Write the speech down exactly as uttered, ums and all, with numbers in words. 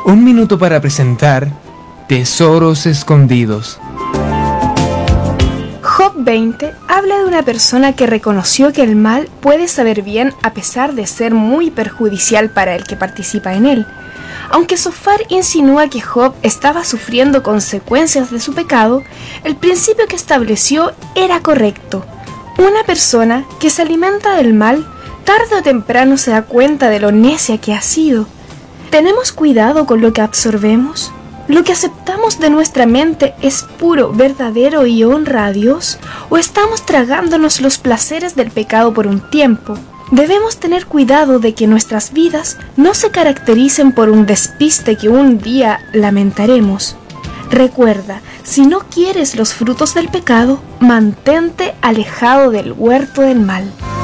Un minuto para presentar Tesoros Escondidos. Job veinte habla de una persona que reconoció que el mal puede saber bien a pesar de ser muy perjudicial para el que participa en él. Aunque Zofar insinúa que Job estaba sufriendo consecuencias de su pecado, el principio que estableció era correcto. Una persona que se alimenta del mal, tarde o temprano se da cuenta de lo necia que ha sido. ¿Tenemos cuidado con lo que absorbemos? ¿Lo que aceptamos de nuestra mente es puro, verdadero y honra a Dios? ¿O estamos tragándonos los placeres del pecado por un tiempo? Debemos tener cuidado de que nuestras vidas no se caractericen por un despiste que un día lamentaremos. Recuerda, si no quieres los frutos del pecado, mantente alejado del huerto del mal.